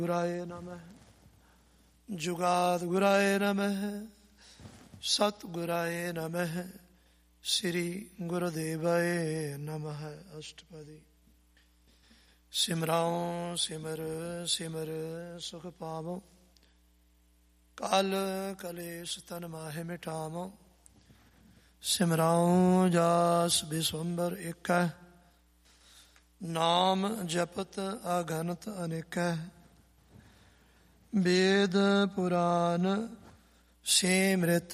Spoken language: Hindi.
गुराय नमः। जुगाद गुराय नमः। सतगुराय नमः। श्री गुरुदेवाय नमः। अष्टपदी। सिमराओ सिमर सिमर सुख पावो, काल कलेश तन माहे मिटावो। सिमराओ जास विश्वम्बर एक, नाम जपत अगणत अनेक। वेद पुराण सिमृत